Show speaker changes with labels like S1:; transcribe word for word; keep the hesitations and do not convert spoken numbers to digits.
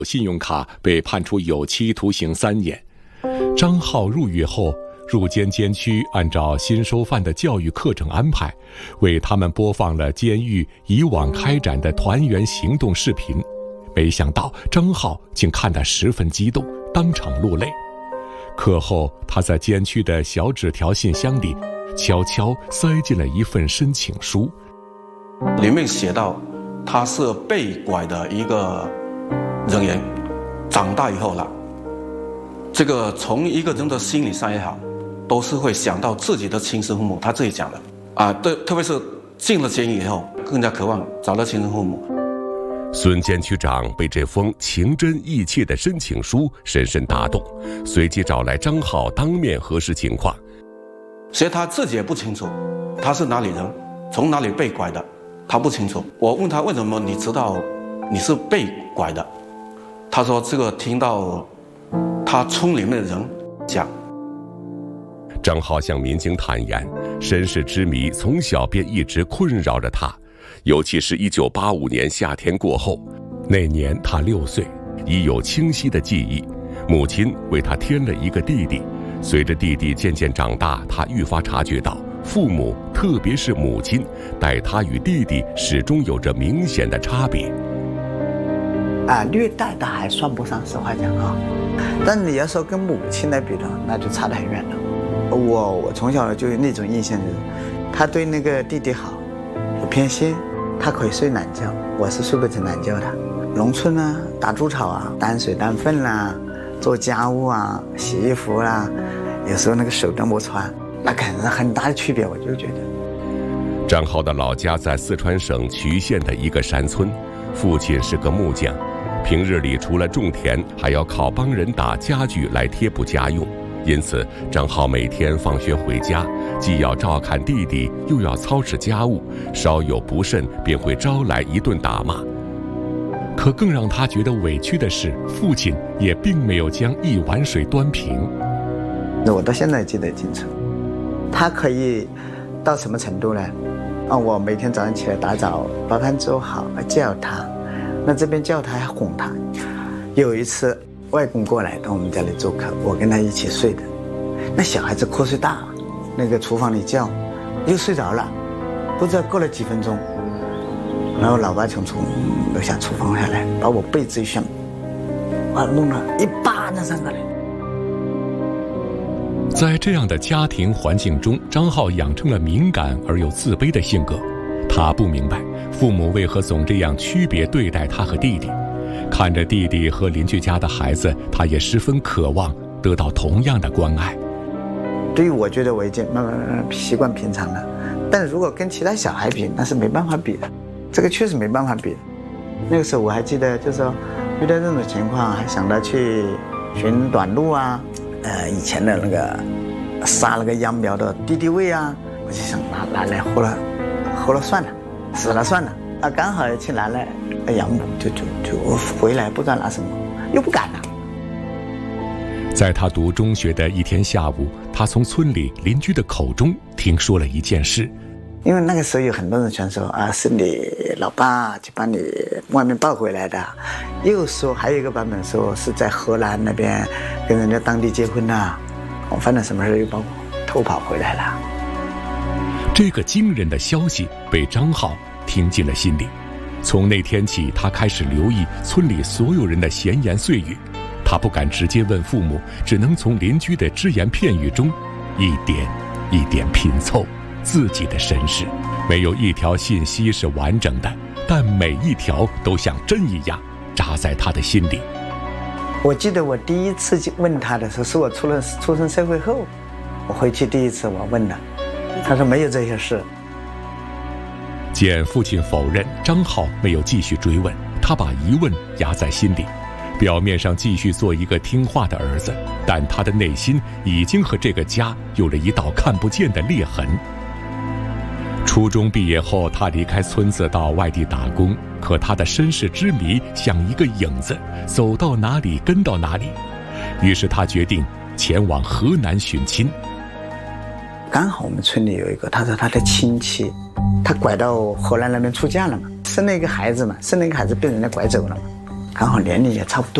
S1: 信用卡被判处有期徒刑三年。张浩入狱后，入监监区按照新收犯的教育课程安排，为他们播放了监狱以往开展的团圆行动视频。没想到张浩竟看得十分激动，当场落泪。课后，他在监区的小纸条信箱里悄悄塞进了一份申请书，
S2: 里面写到他是被拐的一个人员，长大以后了，这个从一个人的心理上也好，都是会想到自己的亲生父母。他自己讲的啊，对，特别是进了监狱以后，更加渴望找到亲生父母。
S1: 孙监区长被这封情真意切的申请书深深打动，随即找来张浩当面核实情况。
S2: 所以他自己也不清楚他是哪里人，从哪里被拐的，他不清楚。我问他为什么你知道你是被拐的，他说这个听到他村里面的人讲。
S1: 张浩向民警坦言，身世之谜从小便一直困扰着他，尤其是一九八五年夏天过后，那年他六岁，已有清晰的记忆。母亲为他添了一个弟弟，随着弟弟渐渐长大，他愈发察觉到父母，特别是母亲，待他与弟弟始终有着明显的差别。
S3: 啊，虐待的还算不上，实话讲啊，但你要说跟母亲来比的，那就差得很远了。我我从小就有那种印象，就是他对那个弟弟好，有偏心，他可以睡懒觉，我是睡不成懒觉的。农村呢，打猪草啊，担水担粪啦，做家务啊，洗衣服啦，有时候那个手都没穿，那肯定是很大的区别，我就觉得。
S1: 张浩的老家在四川省渠县的一个山村，父亲是个木匠，平日里除了种田，还要靠帮人打家具来贴补家用。因此，张浩每天放学回家，既要照看弟弟，又要操持家务，稍有不慎便会招来一顿打骂。可更让他觉得委屈的是，父亲也并没有将一碗水端平。
S3: 我到现在记得清楚，他可以到什么程度呢？啊，我每天早上起来打早，把饭做好，叫他，那这边叫他还哄他。有一次外公过来到我们家里做客，我跟他一起睡的，那小孩子瞌睡大，那个厨房里叫，又睡着了，不知道过了几分钟，然后老爸从从楼下厨房下来，把我被子一掀，把弄了一巴掌上过来。
S1: 在这样的家庭环境中，张浩养成了敏感而又自卑的性格。他不明白父母为何总这样区别对待他和弟弟。看着弟弟和邻居家的孩子，他也十分渴望得到同样的关爱。
S3: 对于我觉得我已经慢慢慢慢习惯平常了，但如果跟其他小孩比，那是没办法比的，这个确实没办法比。那个时候我还记得，就是说遇到这种情况，还想到去寻短路啊，呃，以前的那个杀那个秧苗的敌敌畏啊，我就想拿拿来活了，活了算了，死了算了。啊，刚好去拿来养母，就就就我回来不知道拿什么，又不敢了。
S1: 在他读中学的一天下午，他从村里邻居的口中听说了一件事。
S3: 因为那个时候有很多人全说啊，是你老爸去把你外面抱回来的，又说还有一个版本说是在河南那边跟人家当地结婚了，我反正什么事又把我偷跑回来了。
S1: 这个惊人的消息被张浩听进了心里。从那天起，他开始留意村里所有人的闲言碎语。他不敢直接问父母，只能从邻居的只言片语中一点一点拼凑自己的身世。没有一条信息是完整的，但每一条都像针一样扎在他的心里。
S3: 我记得我第一次问他的时候，是我出了出生社会后，我回去第一次我问他，他说没有这些事。
S1: 见父亲否认，张浩没有继续追问，他把疑问压在心里，表面上继续做一个听话的儿子，但他的内心已经和这个家有了一道看不见的裂痕。初中毕业后，他离开村子到外地打工，可他的身世之谜像一个影子，走到哪里跟到哪里。于是他决定前往河南寻亲。
S3: 刚好我们村里有一个，他说他的亲戚，他拐到河南那边出嫁了嘛，生了一个孩子嘛，生了一个孩子被人家拐走了嘛， 刚好年龄也差不多。